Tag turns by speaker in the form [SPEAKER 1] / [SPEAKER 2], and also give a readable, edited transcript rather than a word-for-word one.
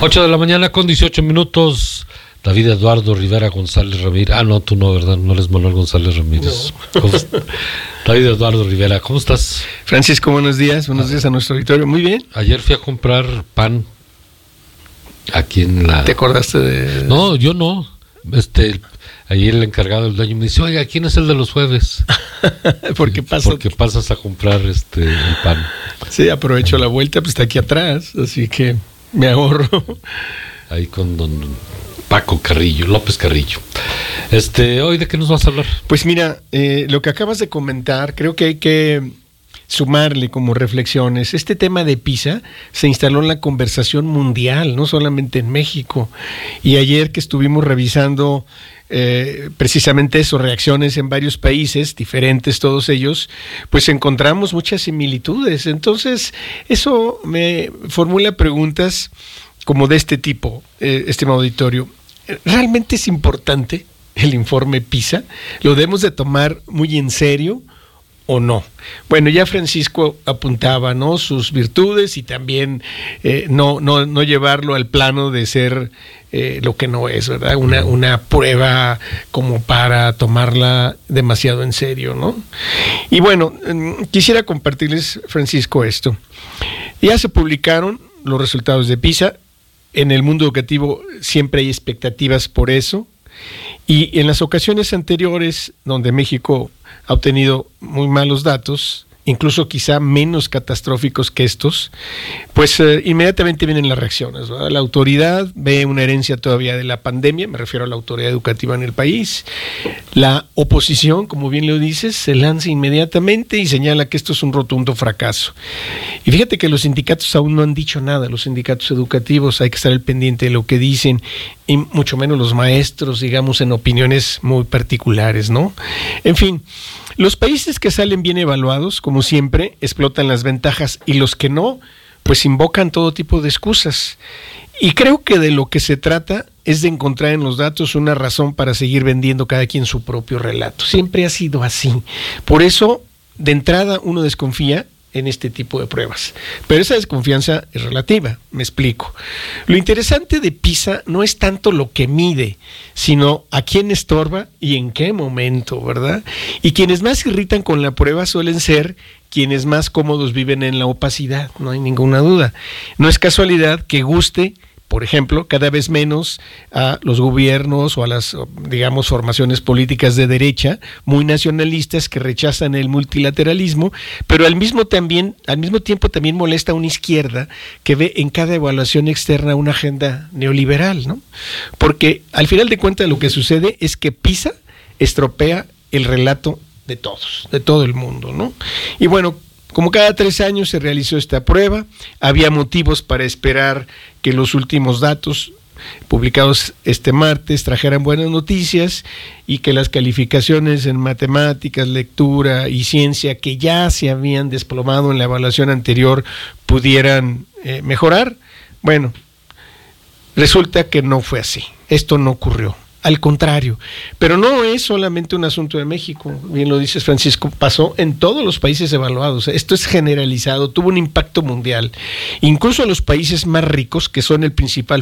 [SPEAKER 1] 8 de la mañana con 18 minutos. David Eduardo Rivera González Ramírez. Ah, no, tú no, ¿verdad? No eres Manuel González Ramírez. No. David Eduardo Rivera, ¿cómo estás?
[SPEAKER 2] Francisco, buenos días. Buenos días a nuestro auditorio. Muy bien.
[SPEAKER 1] Ayer fui a comprar pan aquí en la...
[SPEAKER 2] ¿Te acordaste de...?
[SPEAKER 1] No, yo no. Ahí el encargado del dueño me dice, oiga, ¿quién es el de los jueves?
[SPEAKER 2] Porque
[SPEAKER 1] pasas a comprar el pan.
[SPEAKER 2] Sí, aprovecho la vuelta, pues está aquí atrás, así que me ahorro.
[SPEAKER 1] Ahí con don Paco Carrillo, López Carrillo. ¿Hoy de qué nos vas a hablar?
[SPEAKER 2] Pues mira, lo que acabas de comentar, creo que hay que sumarle como reflexiones. Este tema de PISA se instaló en la conversación mundial, no solamente en México. Y ayer que estuvimos revisando precisamente eso, reacciones en varios países, diferentes todos ellos, pues encontramos muchas similitudes. Entonces, eso me formula preguntas como de este tipo, estimado auditorio. ¿Realmente es importante el informe PISA? ¿Lo debemos de tomar muy en serio o no? Bueno, ya Francisco apuntaba, ¿no?, sus virtudes y también no llevarlo al plano de ser lo que no es, ¿verdad? Una prueba como para tomarla demasiado en serio, ¿no? Y bueno, quisiera compartirles, Francisco, esto. Ya se publicaron los resultados de PISA. En el mundo educativo siempre hay expectativas por eso. Y en las ocasiones anteriores, donde México ha obtenido muy malos datos, incluso quizá menos catastróficos que estos, pues inmediatamente vienen las reacciones, ¿verdad? La autoridad ve una herencia todavía de la pandemia, me refiero a la autoridad educativa en el país. La oposición, como bien lo dices, se lanza inmediatamente y señala que esto es un rotundo fracaso. Y fíjate que los sindicatos aún no han dicho nada, los sindicatos educativos, hay que estar al pendiente de lo que dicen, y mucho menos los maestros, digamos, en opiniones muy particulares, ¿no? En fin, los países que salen bien evaluados, como siempre, explotan las ventajas, y los que no, pues invocan todo tipo de excusas. Y creo que de lo que se trata es de encontrar en los datos una razón para seguir vendiendo cada quien su propio relato. Siempre ha sido así. Por eso, de entrada, uno desconfía en este tipo de pruebas. Pero esa desconfianza es relativa, me explico. Lo interesante de PISA no es tanto lo que mide, sino a quién estorba y en qué momento, ¿verdad? Y quienes más se irritan con la prueba suelen ser quienes más cómodos viven en la opacidad, no hay ninguna duda. No es casualidad que guste, por ejemplo, cada vez menos a los gobiernos o a las, digamos, formaciones políticas de derecha, muy nacionalistas que rechazan el multilateralismo, pero al mismo tiempo también molesta a una izquierda que ve en cada evaluación externa una agenda neoliberal, ¿no? Porque al final de cuentas lo que sucede es que PISA estropea el relato de todos, de todo el mundo, ¿no? Y bueno, como cada 3 años se realizó esta prueba, había motivos para esperar que los últimos datos publicados este martes trajeran buenas noticias y que las calificaciones en matemáticas, lectura y ciencia que ya se habían desplomado en la evaluación anterior pudieran mejorar. Bueno, resulta que no fue así, esto no ocurrió. Al contrario, pero no es solamente un asunto de México, bien lo dices, Francisco, pasó en todos los países evaluados, esto es generalizado, tuvo un impacto mundial, incluso en los países más ricos, que son el principal